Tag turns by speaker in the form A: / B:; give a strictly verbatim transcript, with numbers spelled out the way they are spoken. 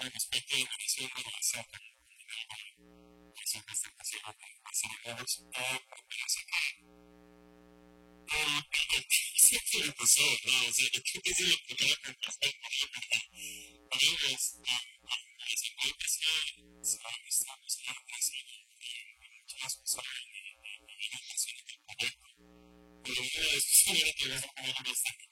A: de respeto y organización de la SACA, esa presentación de celebros, pero sé que siempre me pasó, ¿no? O sea, yo creo que es lo que me da con respecto a amigos, a ese golpe que estamos en la clase y muchas personas en la situación del proyecto. Pero una vez que se hubiera quedado con una vez